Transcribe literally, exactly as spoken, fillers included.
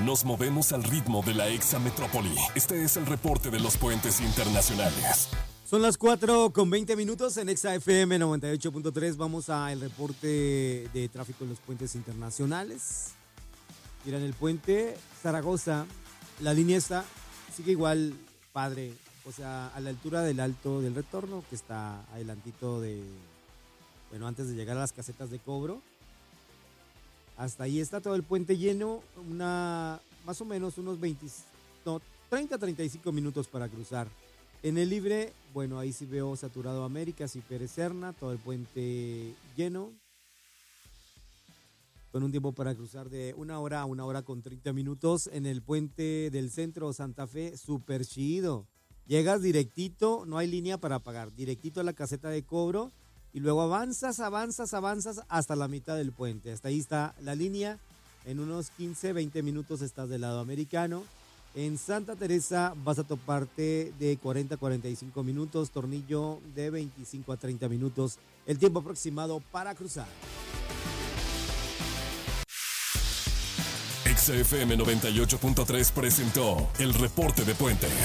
Nos movemos al ritmo de la exametrópoli. Este es el reporte de los puentes internacionales. Son las cuatro con veinte minutos en Exa F M noventa y ocho punto tres. Vamos al reporte de tráfico en los puentes internacionales. Miren, el puente Zaragoza, la línea está, sigue igual, padre. O sea, a la altura del Alto del Retorno, que está adelantito de, bueno, antes de llegar a las casetas de cobro. Hasta ahí está todo el puente lleno, una, más o menos unos veinte, no, treinta a treinta y cinco minutos para cruzar. En el libre, bueno, ahí sí veo saturado Américas y Pérez Serna, todo el puente lleno. Con un tiempo para cruzar de una hora a una hora con treinta minutos. En el puente del centro Santa Fe, súper chido. Llegas directito, no hay línea para pagar, directito a la caseta de cobro y luego avanzas, avanzas, avanzas hasta la mitad del puente. Hasta ahí está la línea. En unos quince, veinte minutos estás del lado americano. En Santa Teresa vas a toparte de cuarenta a cuarenta y cinco minutos, Tornillo de veinticinco a treinta minutos, el tiempo aproximado para cruzar. Exa F M noventa y ocho punto tres presentó el reporte de puentes.